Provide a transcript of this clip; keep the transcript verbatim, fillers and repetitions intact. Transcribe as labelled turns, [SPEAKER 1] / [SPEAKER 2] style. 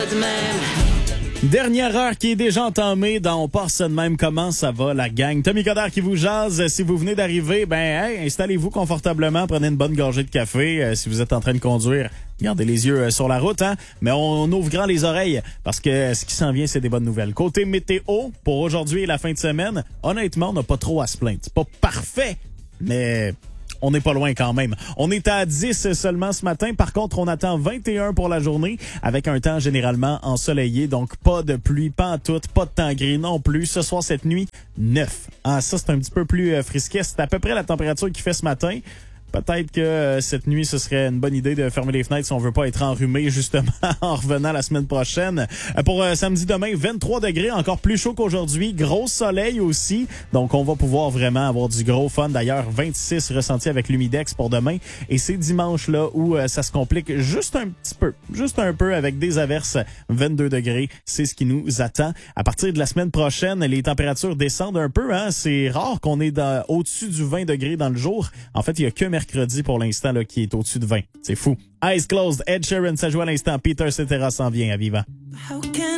[SPEAKER 1] de même.
[SPEAKER 2] Dernière heure qui est déjà entamée dans On part ça de même. Comment ça va, la gang? Tommy Coderre qui vous jase. Si vous venez d'arriver, ben hey, installez-vous confortablement, prenez une bonne gorgée de café. Euh, si vous êtes en train de conduire, gardez les yeux euh, sur la route, hein. Mais on, on ouvre grand les oreilles parce que ce qui s'en vient, c'est des bonnes nouvelles. Côté météo, pour aujourd'hui et la fin de semaine, honnêtement, on n'a pas trop à se plaindre. C'est pas parfait, mais on n'est pas loin quand même. On est à dix seulement ce matin. Par contre, on attend vingt et un pour la journée avec un temps généralement ensoleillé. Donc, pas de pluie, pas en tout, pas de temps gris non plus. Ce soir, cette nuit, neuf. Ah, ça, c'est un petit peu plus euh, frisquet. C'est à peu près la température qu'il fait ce matin. Peut-être que euh, cette nuit, ce serait une bonne idée de fermer les fenêtres si on veut pas être enrhumé, justement, en revenant la semaine prochaine. Euh, pour euh, samedi demain, vingt-trois degrés, encore plus chaud qu'aujourd'hui. Gros soleil aussi. Donc, on va pouvoir vraiment avoir du gros fun. D'ailleurs, vingt-six ressentis avec l'humidex pour demain. Et c'est dimanche-là où euh, ça se complique juste un petit peu. Juste un peu avec des averses. vingt-deux degrés, c'est ce qui nous attend. À partir de la semaine prochaine, les températures descendent un peu, hein. C'est rare qu'on est dans, au-dessus du vingt degrés dans le jour. En fait, il y a que mercredi pour l'instant là, qui est au-dessus de vingt. C'est fou. Eyes Closed, Ed Sheeran, ça joue à l'instant. Peter Cetera s'en vient à Vivant.